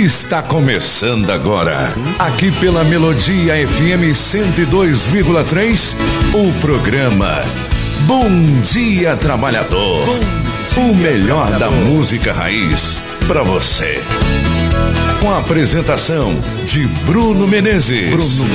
Está começando agora, aqui pela Melodia FM 102,3, o programa Bom Dia Trabalhador. O melhor da música raiz para você. Com a apresentação de Bruno Menezes.